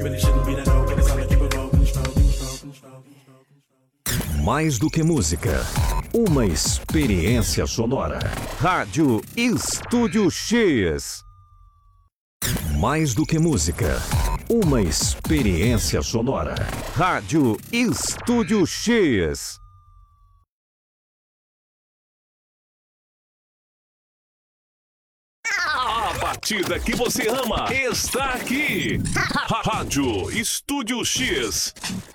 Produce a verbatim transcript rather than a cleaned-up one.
Mais do que música, uma experiência sonora. Rádio Estúdio X. Mais do que música, uma experiência sonora. Rádio Estúdio X. A batida que você ama está aqui. Rádio Estúdio X.